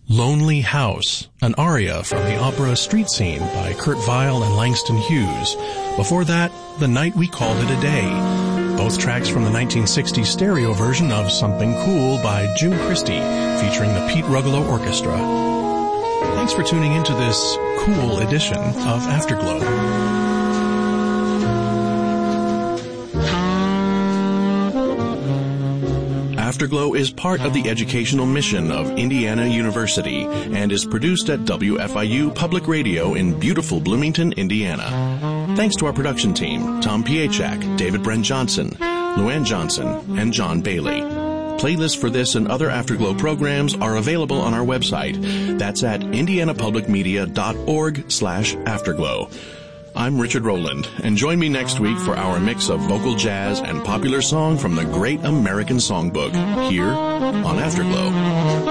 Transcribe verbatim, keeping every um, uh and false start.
Lonely House, an aria from the opera Street Scene by Kurt Weill and Langston Hughes. Before that, The Night We Called It a Day. Both tracks from the nineteen sixties stereo version of Something Cool by June Christy, featuring the Pete Rugolo Orchestra. Thanks for tuning into this cool edition of Afterglow. Afterglow is part of the educational mission of Indiana University and is produced at W F I U Public Radio in beautiful Bloomington, Indiana. Thanks to our production team, Tom Piechak, David Brent Johnson, Luann Johnson, and John Bailey. Playlists for this and other Afterglow programs are available on our website. That's at indianapublicmedia.org slash afterglow. I'm Richard Rowland, and join me next week for our mix of vocal jazz and popular song from the Great American Songbook here on Afterglow.